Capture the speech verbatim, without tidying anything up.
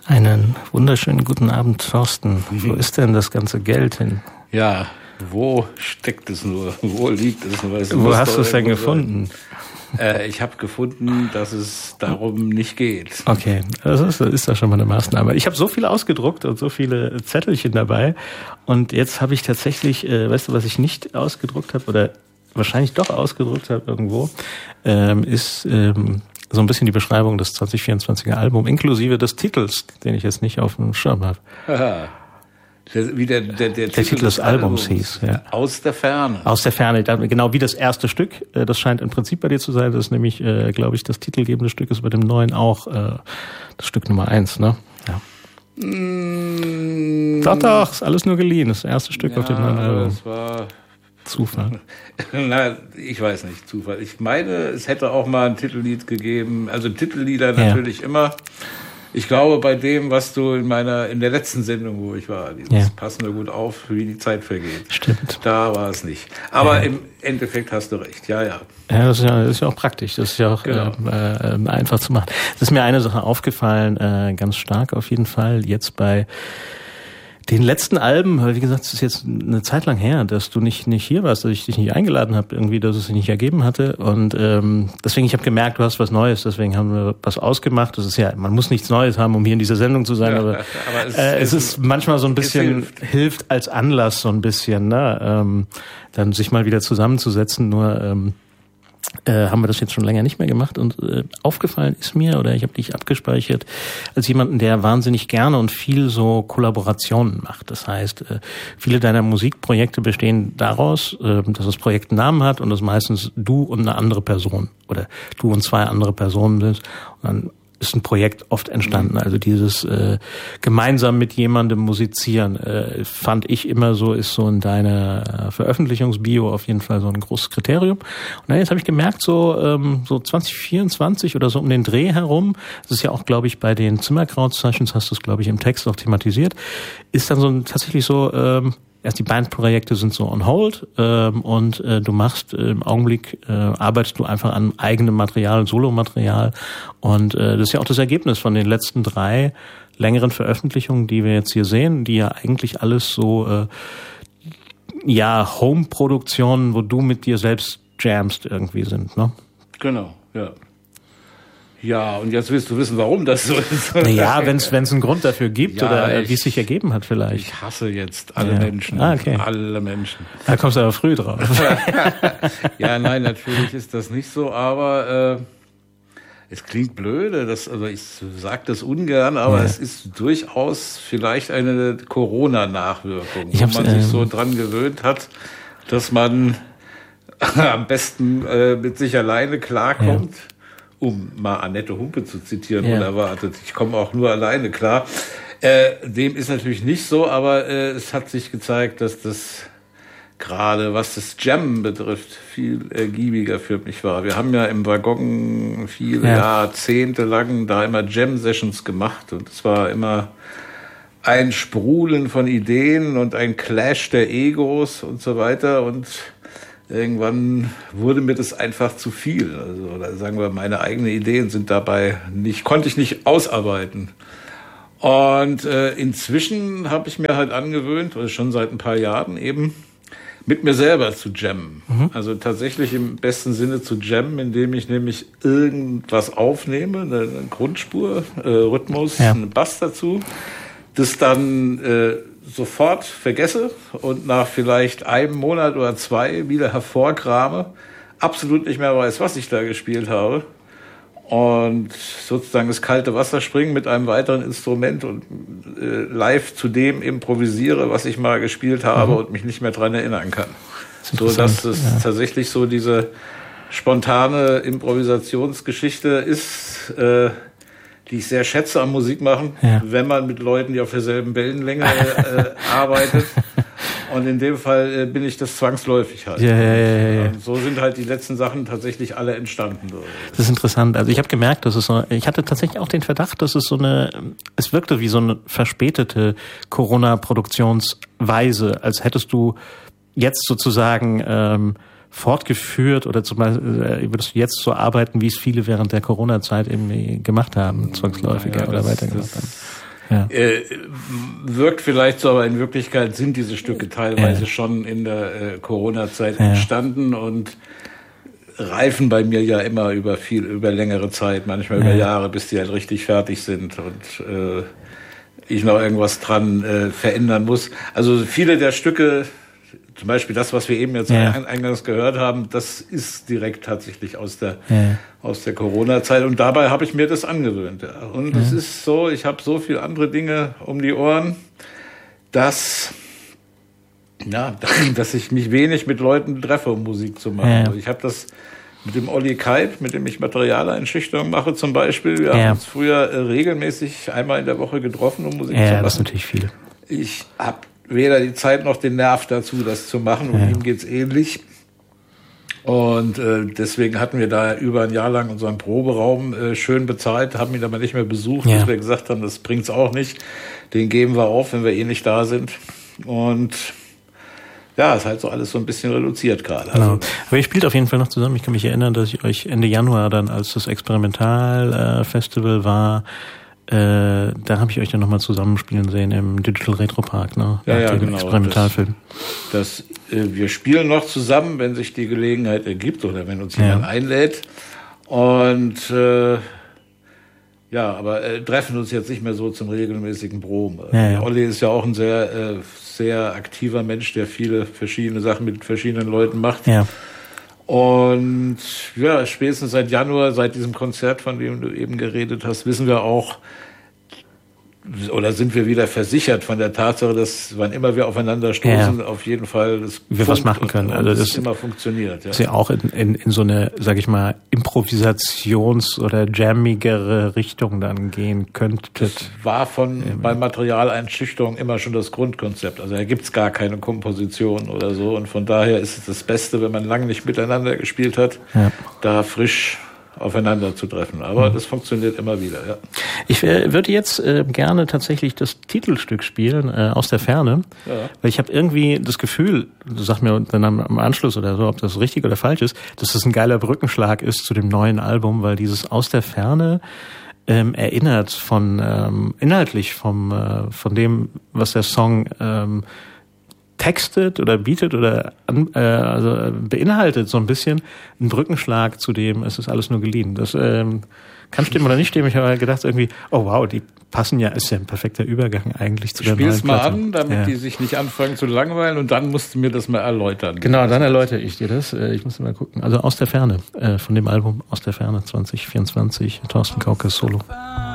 Einen wunderschönen guten Abend, Thorsten. Wo ist denn das ganze Geld hin? Ja, wo steckt es nur? Wo liegt es nur? Es Wo hast du es denn gefunden? Äh, ich habe gefunden, dass es darum nicht geht. Okay, das ist, ist da schon mal eine Maßnahme. Ich habe so viel ausgedruckt und so viele Zettelchen dabei. Und jetzt habe ich tatsächlich, äh, weißt du, was ich nicht ausgedruckt habe oder wahrscheinlich doch ausgedruckt habe irgendwo, ähm, ist ähm, so ein bisschen die Beschreibung des zwanzig vierundzwanziger Albums, inklusive des Titels, den ich jetzt nicht auf dem Schirm habe. Aha. Der, wie der, der, der, der Titel, Titel des Albums, Albums hieß. Ja. Aus der Ferne. Aus der Ferne, genau wie das erste Stück. Das scheint im Prinzip bei dir zu sein. Das ist nämlich, äh, glaube ich, das titelgebende Stück ist bei dem neuen auch äh, das Stück Nummer eins, ne? Ja. Mm. Doch, doch, ist alles nur geliehen. Das erste Stück ja, auf dem neuen Album. Das war Zufall. Na, ich weiß nicht, Zufall. Ich meine, es hätte auch mal ein Titellied gegeben. Also Titellieder natürlich ja. immer. Ich glaube, bei dem, was du in meiner, in der letzten Sendung, wo ich war, das ja. passt mir gut auf, wie die Zeit vergeht. Stimmt. Da war es nicht. Aber ja. im Endeffekt hast du recht, ja, ja. Ja, das ist ja, das ist ja auch praktisch. Das ist ja auch genau. äh, äh, einfach zu machen. Es ist mir eine Sache aufgefallen, äh, ganz stark auf jeden Fall, jetzt bei den letzten Alben, weil wie gesagt, es ist jetzt eine Zeit lang her, dass du nicht nicht hier warst, dass ich dich nicht eingeladen habe, irgendwie, dass es sich nicht ergeben hatte. Und ähm, deswegen, ich habe gemerkt, du hast was Neues, deswegen haben wir was ausgemacht. Das ist ja, man muss nichts Neues haben, um hier in dieser Sendung zu sein, ja, aber, aber es, äh, es ist manchmal so ein bisschen, hilft. hilft als Anlass so ein bisschen, ne, ähm, dann sich mal wieder zusammenzusetzen, nur ähm, Äh, haben wir das jetzt schon länger nicht mehr gemacht und äh, aufgefallen ist mir, oder ich habe dich abgespeichert, als jemanden, der wahnsinnig gerne und viel so Kollaborationen macht. Das heißt, äh, viele deiner Musikprojekte bestehen daraus, äh, dass das Projekt einen Namen hat und das meistens du und eine andere Person oder du und zwei andere Personen sind. Und dann ist ein Projekt oft entstanden. Also dieses äh, gemeinsam mit jemandem musizieren, äh, fand ich immer so, ist so in deiner äh, Veröffentlichungsbio auf jeden Fall so ein großes Kriterium. Und dann jetzt habe ich gemerkt, so ähm, so zwanzig vierundzwanzig oder so um den Dreh herum, das ist ja auch, glaube ich, bei den Zimmerkraut-Sessions, hast du es, glaube ich, im Text auch thematisiert, ist dann so ein, tatsächlich so, ähm, erst die Bandprojekte sind so on hold ähm, und äh, du machst äh, im Augenblick, äh, arbeitest du einfach an eigenem Material, Solomaterial und äh, das ist ja auch das Ergebnis von den letzten drei längeren Veröffentlichungen, die wir jetzt hier sehen, die ja eigentlich alles so äh, ja Home-Produktionen, wo du mit dir selbst jamst irgendwie sind, ne? Genau, ja. Ja, und jetzt willst du wissen, warum das so ist. Naja, wenn es wenn es einen Grund dafür gibt ja, oder wie es sich ergeben hat vielleicht. Ich hasse jetzt alle ja. Menschen. Ah, okay. Alle Menschen. Da kommst du aber früh drauf. Ja, nein, natürlich ist das nicht so, aber äh, es klingt blöde, das, also ich sage das ungern, aber ja. es ist durchaus vielleicht eine Corona-Nachwirkung, wo man ähm, sich so dran gewöhnt hat, dass man am besten äh, mit sich alleine klarkommt. Ja. Um mal Annette Humpe zu zitieren, ja. unerwartet. Ich komme auch nur alleine klar. Äh, dem ist natürlich nicht so, aber äh, es hat sich gezeigt, dass das gerade, was das Jammen betrifft, viel ergiebiger für mich war. Wir haben ja im Waggon viele ja. Jahrzehnte lang da immer Jam-Sessions gemacht und es war immer ein Sprudeln von Ideen und ein Clash der Egos und so weiter und irgendwann wurde mir das einfach zu viel. Also, oder sagen wir, meine eigenen Ideen sind dabei nicht, konnte ich nicht ausarbeiten. Und äh, inzwischen habe ich mir halt angewöhnt, oder schon seit ein paar Jahren eben, mit mir selber zu jammen. Mhm. Also tatsächlich im besten Sinne zu jammen, indem ich nämlich irgendwas aufnehme, eine, eine Grundspur, äh, Rhythmus, ja. einen Bass dazu, das dann äh, sofort vergesse und nach vielleicht einem Monat oder zwei wieder hervorkrame, absolut nicht mehr weiß, was ich da gespielt habe und sozusagen das kalte Wasser springen mit einem weiteren Instrument und äh, live zu dem improvisiere, was ich mal gespielt habe mhm. und mich nicht mehr dran erinnern kann. Das so dass es ja. tatsächlich so diese spontane Improvisationsgeschichte ist, äh, die ich sehr schätze am Musikmachen, ja. wenn man mit Leuten, die auf derselben Wellenlänge äh, arbeitet. Und in dem Fall äh, bin ich das zwangsläufig halt. Ja, ja, ja, ja. Und so sind halt die letzten Sachen tatsächlich alle entstanden. Das ist interessant. Also ich habe gemerkt, dass es so, ich hatte tatsächlich auch den Verdacht, dass es so eine, es wirkte wie so eine verspätete Corona-Produktionsweise, als hättest du jetzt sozusagen ähm, fortgeführt oder zum Beispiel würdest du jetzt so arbeiten, wie es viele während der Corona-Zeit eben gemacht haben, zwangsläufiger ja, oder das, weitergemacht das, haben. Ja. Äh, wirkt vielleicht so, aber in Wirklichkeit sind diese Stücke teilweise ja. schon in der äh, Corona-Zeit ja. entstanden und reifen bei mir ja immer über viel, über längere Zeit, manchmal ja. über Jahre, bis die halt richtig fertig sind und äh, ich noch irgendwas dran äh, verändern muss. Also viele der Stücke, zum Beispiel das, was wir eben jetzt ja. eingangs gehört haben, das ist direkt tatsächlich aus der ja. aus der Corona-Zeit und dabei habe ich mir das angewöhnt. Ja. Und ja. es ist so, ich habe so viele andere Dinge um die Ohren, dass ja, dass ich mich wenig mit Leuten treffe, um Musik zu machen. Ja. Ich habe das mit dem Olli Kalt, mit dem ich Materialeinschüchterung mache zum Beispiel. Wir ja. haben uns früher äh, regelmäßig einmal in der Woche getroffen, um Musik ja, zu machen. Ja, das ist natürlich viel. Ich habe weder die Zeit noch den Nerv dazu, das zu machen. Und ja. ihm geht's ähnlich. Und äh, deswegen hatten wir da über ein Jahr lang unseren Proberaum äh, schön bezahlt, haben ihn aber nicht mehr besucht, ja. bis wir gesagt haben, das bringt's auch nicht. Den geben wir auf, wenn wir eh nicht da sind. Und ja, ist halt so alles so ein bisschen reduziert gerade. Genau. Also, aber ihr spielt auf jeden Fall noch zusammen. Ich kann mich erinnern, dass ich euch Ende Januar dann, als das Experimental-Festival äh, war, äh, da habe ich euch dann nochmal zusammenspielen sehen im Digital Retro Park, ne? Ja, ja, dem genau. Experimentalfilm. Das, das, äh, wir spielen noch zusammen, wenn sich die Gelegenheit ergibt oder wenn uns jemand ja. einlädt. Und äh, ja, aber äh, treffen uns jetzt nicht mehr so zum regelmäßigen Proben. Ja, ja. Olli ist ja auch ein sehr, äh, sehr aktiver Mensch, der viele verschiedene Sachen mit verschiedenen Leuten macht. Ja. Und ja, spätestens seit Januar, seit diesem Konzert, von dem du eben geredet hast, wissen wir auch, oder sind wir wieder versichert von der Tatsache, dass wann immer wir aufeinander stoßen, ja. auf jeden Fall das wir was machen können. Und, also das das immer funktioniert. Ja. Dass ihr auch in, in, in so eine, sag ich mal, Improvisations- oder jammigere Richtung dann gehen könntet. Das war von ja. bei Materialeinschüchterung immer schon das Grundkonzept. Also da gibt's gar keine Komposition oder so. Und von daher ist es das Beste, wenn man lange nicht miteinander gespielt hat, ja. da frisch aufeinander zu treffen. Aber mhm. das funktioniert immer wieder, ja. Ich äh, würde jetzt äh, gerne tatsächlich das Titelstück spielen, äh, Aus der Ferne, ja. weil ich habe irgendwie das Gefühl, du sagst mir dann am, am Anschluss oder so, ob das richtig oder falsch ist, dass das ein geiler Brückenschlag ist zu dem neuen Album, weil dieses Aus der Ferne ähm, erinnert von ähm, inhaltlich vom äh, von dem, was der Song ähm, textet oder bietet oder an, äh, also beinhaltet so ein bisschen einen Brückenschlag zu dem, es ist alles nur geliehen. Das ähm, kann stimmen oder nicht stimmen. Ich habe gedacht irgendwie, oh wow, die passen ja, ist ja ein perfekter Übergang eigentlich zu der neuen Spiel's mal Platte. an, damit ja. die sich nicht anfangen zu langweilen und dann musst du mir das mal erläutern. Genau, dann erläutere ich dir das. Ich muss mal gucken. Also Aus der Ferne, äh, von dem Album Aus der Ferne zwanzig vierundzwanzig, Thorsten Kaukes Solo.